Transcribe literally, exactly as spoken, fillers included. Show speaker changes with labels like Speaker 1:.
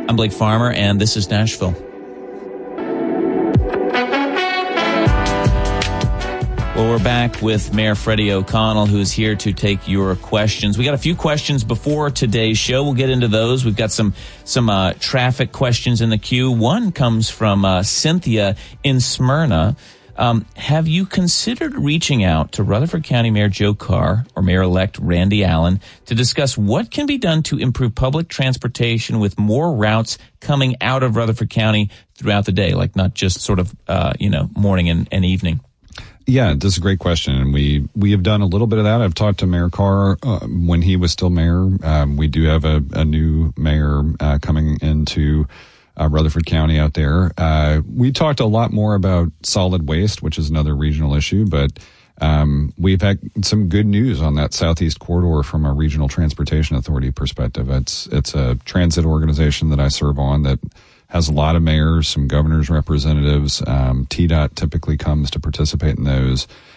Speaker 1: I'm Blake Farmer, and this is Nashville. Well, we're back with Mayor Freddie O'Connell, who's here to take your questions. We got a few questions before today's show. We'll get into those. We've got some some uh, traffic questions in the queue. One comes from uh, Cynthia in Smyrna. Um, have you considered reaching out to Rutherford County Mayor Joe Carr or Mayor-elect Randy Allen to discuss what can be done to improve public transportation with more routes coming out of Rutherford County throughout the day, like not just sort of, uh, you know, morning and, and evening?
Speaker 2: Yeah, that's a great question, and we we have done a little bit of that. I've talked to Mayor Carr uh, when he was still mayor. Um, we do have a, a new mayor uh, coming into uh, Rutherford County out there. Uh, we talked a lot more about solid waste, which is another regional issue, but um, we've had some good news on that Southeast corridor from a regional transportation authority perspective. It's it's a transit organization that I serve on that has a lot of mayors, some governors' representatives. Um, T DOT typically comes to participate in those.